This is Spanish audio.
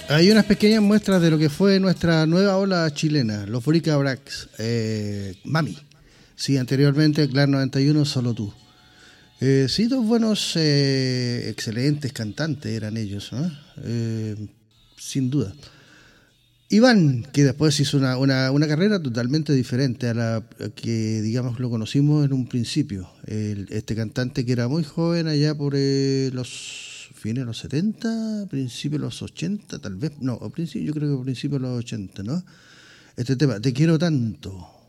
Hay unas pequeñas muestras de lo que fue nuestra nueva ola chilena, los Borica Brax, Mami. Sí, anteriormente, Clar 91, Solo Tú. Sí, dos buenos, excelentes cantantes eran ellos, ¿no? Sin duda. Iván, que después hizo una carrera totalmente diferente a la que, digamos, lo conocimos en un principio. Este cantante que era muy joven allá por los fines de los 70, principios de los 80, tal vez, no, al principio, yo creo que a principios de los 80, ¿no? Este tema, Te quiero tanto.